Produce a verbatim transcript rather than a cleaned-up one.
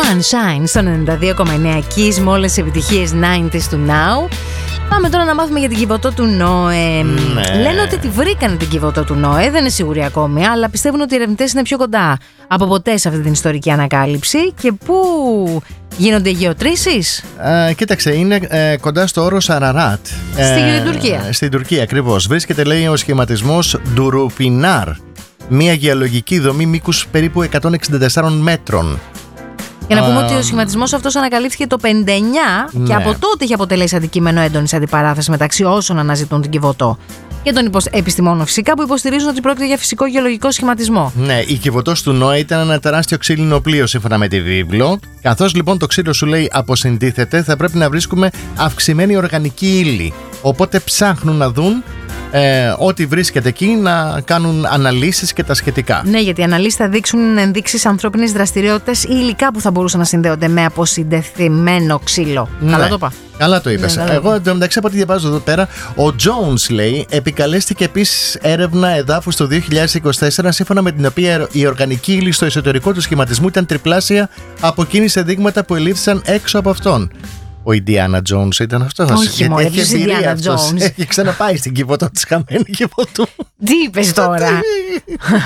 Sunshine στο ενενήντα δύο κόμμα εννέα Kiss με όλες τις επιτυχίες ενενήντα του Now. Πάμε τώρα να μάθουμε για την Κιβωτό του Νόε. Ναι. Λένε ότι τη βρήκανε την Κιβωτό του Νόε, δεν είναι σίγουροι ακόμη, αλλά πιστεύουν ότι οι ερευνητές είναι πιο κοντά από ποτέ σε αυτή την ιστορική ανακάλυψη. Και πού γίνονται οι γεωτρήσεις? Ε, κοίταξε, είναι ε, κοντά στο όρος Αραράτ. Στην ε, Τουρκία. Στην Τουρκία, ακριβώς. Βρίσκεται, λέει, ο σχηματισμός Ντουρουπινάρ. Μια γεωλογική δομή μήκους περίπου εκατόν εξήντα τέσσερα μέτρων. Για να πούμε ότι ο σχηματισμός αυτός ανακαλύφθηκε το πενήντα εννιά, ναι, και από τότε έχει αποτελέσει αντικείμενο έντονης αντιπαράθεσης μεταξύ όσων αναζητούν την Κιβωτό και των επιστημόνων φυσικά που υποστηρίζουν ότι πρόκειται για φυσικό γεωλογικό σχηματισμό. Ναι, η Κιβωτός του Νόε ήταν ένα τεράστιο ξύλινο πλοίο σύμφωνα με τη βίβλο. Καθώς λοιπόν το ξύλο, σου λέει, αποσυντίθεται, θα πρέπει να βρίσκουμε αυξημένη οργανική ύλη. Οπότε ψάχνουν να δουν Ε, ό,τι βρίσκεται εκεί, να κάνουν αναλύσεις και τα σχετικά. Ναι, γιατί οι αναλύσεις θα δείξουν ενδείξεις ανθρώπινης δραστηριότητας ή υλικά που θα μπορούσαν να συνδέονται με αποσυντεθειμένο ξύλο. Ναι. Καλά το είπα. Καλά το είπες. Ναι, Εγώ εντωμεταξύ από ό,τι διαβάζω εδώ πέρα, ο Jones, λέει, επικαλέστηκε επίσης έρευνα εδάφους το δύο χιλιάδες είκοσι τέσσερα, σύμφωνα με την οποία η οργανική ύλη στο εσωτερικό του σχηματισμού ήταν τριπλάσια από εκείνη σε δείγματα που ελήφθησαν έξω από αυτόν. Ο Ιντιάνα Τζόουνς ήταν αυτός? Όχι, μωρέ, ποιος Ιντιάνα Τζόουνς? Έχει ξαναπάει στην Κιβωτό της χαμένη Κιβωτού. Τι είπες τώρα?